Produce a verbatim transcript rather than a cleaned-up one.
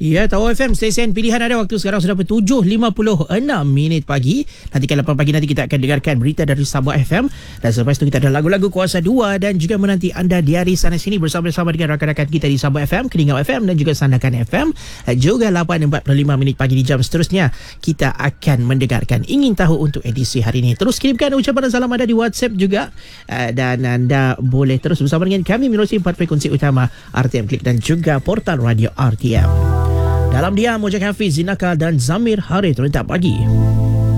Ya, Tahu F M, stesen pilihan anda. Waktu sekarang sudah pukul tujuh lima puluh enam minit pagi. Nanti ke lapan pagi nanti kita akan dengarkan berita dari Sabah F M. Dan selepas itu kita ada lagu-lagu Kuasa dua dan juga menanti anda di hari sana sini bersama-sama dengan rakan-rakan kita di Sabah F M, Keningau F M dan juga Sandakan F M. Juga lapan empat puluh lima minit pagi di jam seterusnya kita akan mendengarkan Ingin Tahu untuk edisi hari ini. Terus kirimkan ucapan dan salam anda di WhatsApp juga. Dan anda boleh terus bersama dengan kami melalui empat frekuensi utama R T M Klik dan juga portal radio R T M. Dalam diam, Mojak Hafiz, Zinaka dan Zamir Harith. Terintap pagi.